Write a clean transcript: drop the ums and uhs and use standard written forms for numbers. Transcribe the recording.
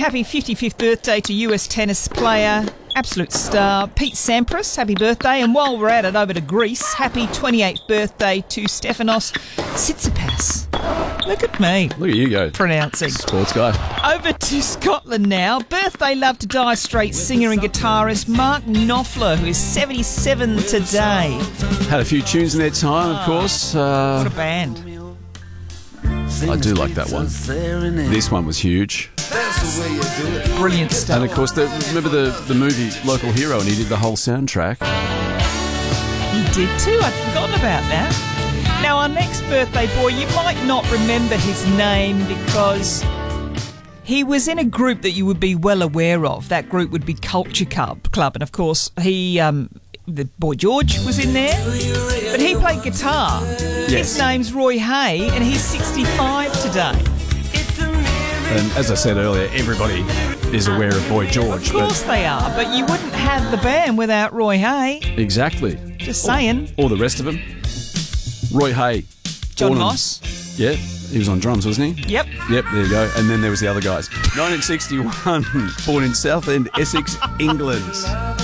happy 55th birthday to US tennis player, absolute star, Pete Sampras. Happy birthday. And while we're at it, over to Greece. Happy 28th birthday to Stefanos Tsitsipas. Look at me. Look at you go. Pronouncing. Sports guy. Over to Scotland now. Birthday love to Die Straits singer and guitarist Mark Knopfler, who is 77 today. Had a few tunes in their time, of course. What a band. I do like that one. This one was huge. Brilliant stuff. And of course, remember the movie Local Hero, and he did the whole soundtrack. He did too. I'd forgotten about that. Now, our next birthday boy, you might not remember his name because he was in a group that you would be well aware of. That group would be Culture Club. And of course, the Boy George was in there, but he played guitar. Yes. His name's Roy Hay, and he's 65 today. And as I said earlier, everybody is aware of Boy George. Of course they are, but you wouldn't have the band without Roy Hay. Exactly. Just saying. Or the rest of them. Roy Hay. John Moss. Yeah, he was on drums, wasn't he? Yep. Yep, there you go. And then there was the other guys. 1961, born in Southend, Essex, England.